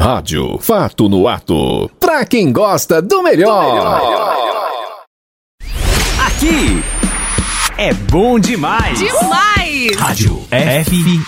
Rádio Fato no Ato. Pra quem gosta do melhor. Aqui é bom demais. Demais! Rádio F